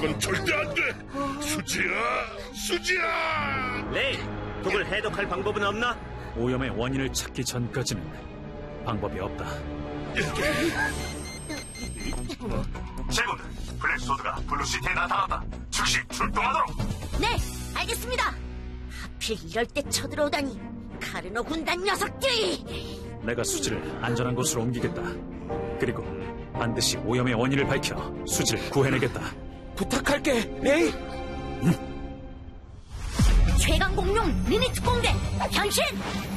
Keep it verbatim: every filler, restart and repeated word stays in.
그건 절대 안 돼. 수지야, 수지야. 레이, 독을 해독할 방법은 없나? 오염의 원인을 찾기 전까지는 방법이 없다. 제군, 블랙소드가 블루시티에 나타났다. 즉시 출동하도록. 네, 알겠습니다. 하필 이럴 때 쳐들어오다니. 카르노 군단 녀석들이. 내가 수지를 안전한 곳으로 옮기겠다. 그리고 반드시 오염의 원인을 밝혀 수지를 구해내겠다. 부탁할게, 레이. 최강 공룡 리니트 공대 변신!